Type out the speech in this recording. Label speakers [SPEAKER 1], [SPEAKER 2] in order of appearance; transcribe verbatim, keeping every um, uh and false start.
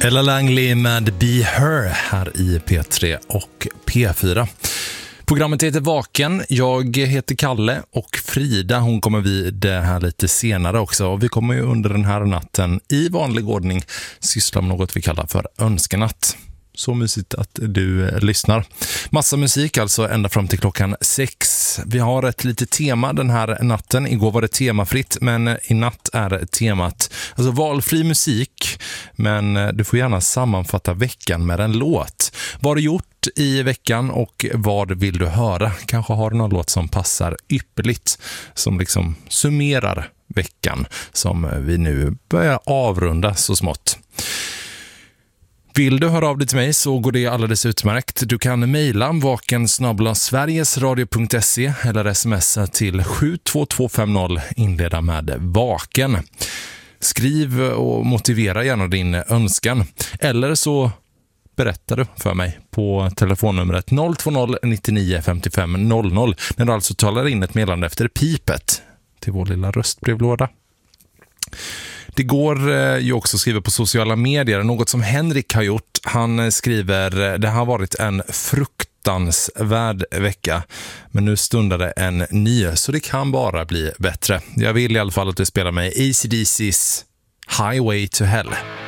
[SPEAKER 1] Ella Langley med Be Her här i P tre och P fyra. Programmet heter Vaken. Jag heter Kalle och Frida, hon kommer vid det här lite senare också. Och vi kommer ju under den här natten i vanlig ordning syssla med något vi kallar för önskenatt. Så mysigt att du lyssnar. Massa musik alltså ända fram till klockan sex. Vi har ett litet tema den här natten. Igår var det temafritt, men i natt är temat alltså valfri musik. Men du får gärna sammanfatta veckan med en låt. Vad har du gjort i veckan och vad vill du höra? Kanske har du någon låt som passar ypperligt, som liksom summerar veckan som vi nu börjar avrunda så smått. Vill du höra av dig till mig så går det alldeles utmärkt. Du kan mejla vaken snabel-a sverigesradio punkt se eller smsa till sju två två fem noll, inleda med vaken. Skriv och motivera gärna din önskan. Eller så berättar du för mig på telefonnumret noll två noll nittionio femtiofem noll noll när du alltså talar in ett meddelande efter pipet till vår lilla röstbrevlåda. Det går ju också att skriva på sociala medier. Något som Henrik har gjort. Han skriver: det har varit en fruktansvärd vecka, men nu stundar det en ny, så det kan bara bli bättre. Jag vill i alla fall att du spelar med A C D C:s Highway to Hell.